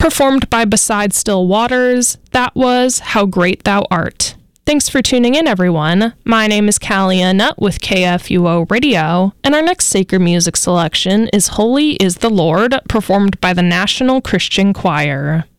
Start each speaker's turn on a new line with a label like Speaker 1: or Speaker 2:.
Speaker 1: Performed by Beside Still Waters, that was How Great Thou Art. Thanks for tuning in, everyone. My name is Callie Nutt with KFUO Radio, and our next sacred music selection is Holy is the Lord, performed by the National Christian Choir.